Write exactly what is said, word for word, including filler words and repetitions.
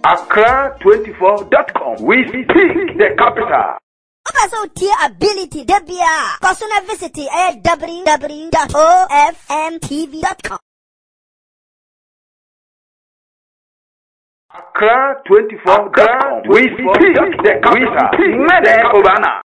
Accra twenty-four dot com. We speak the capital. Also, tier ability, Debia. Personal visit at w w w dot o f m t v dot com. Accra twenty-four dot com. We speak the capital.